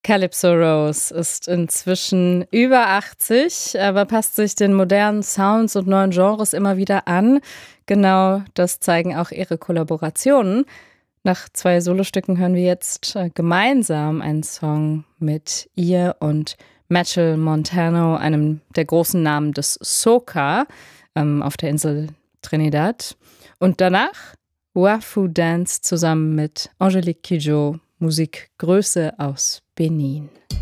Calypso Rose ist inzwischen über 80, aber passt sich den modernen Sounds und neuen Genres immer wieder an. Genau das zeigen auch ihre Kollaborationen. Nach 2 Solostücken hören wir jetzt gemeinsam einen Song mit ihr und Machel Montano, einem der großen Namen des Soca auf der Insel Trinidad. Und danach Wafu Dance zusammen mit Angélique Kidjo, Musikgröße aus Benin.